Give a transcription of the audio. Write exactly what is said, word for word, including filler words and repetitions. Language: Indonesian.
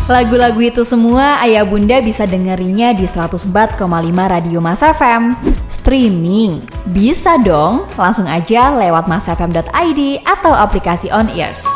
Lagu-lagu itu semua ayah bunda bisa dengerinya di seratus empat koma lima Radio Mas F M. Streaming? Bisa dong, langsung aja lewat masfm dot i d atau aplikasi On Ears.